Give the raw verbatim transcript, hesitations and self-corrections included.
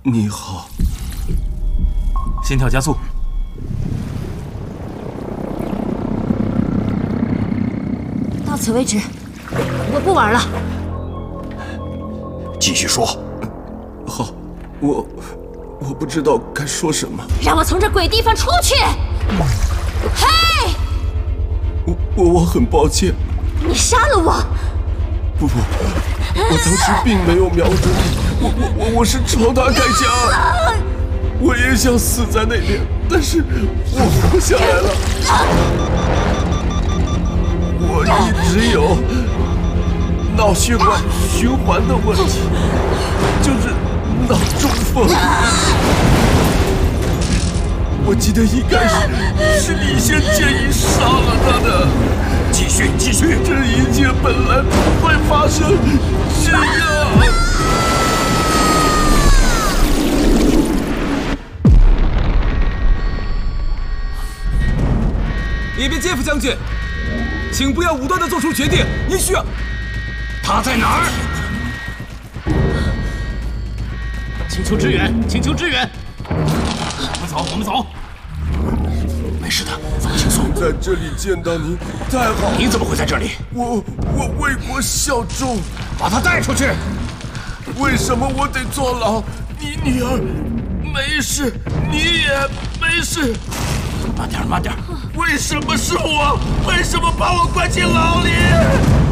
你好。 心跳加速。 到此为止，我不玩了。 继续说。 好，我我不知道该说什么。 让我从这鬼地方出去！嘿！ 我我我很抱歉。 你杀了我！ 不不，我当时并没有瞄准你，我我我我是朝他开枪。我也想死在那边，但是我活下来了。我一直有脑血管循环的问题，就是脑中风。我记得应该是是你先建议杀了他的。 继续，继续。 这一切本来不会发生这样。 列边杰夫将军，请不要武断地做出决定，您需要。 他在哪儿？ 请求支援，请求支援。我们走，我们走。 没事的，放轻松。 在这里见到您，太好了。 你怎么会在这里？ 我我为国效忠。 把他带出去。 为什么我得坐牢？你女儿没事，你也没事。 慢点，慢点。 为什么是我？为什么把我关进牢里？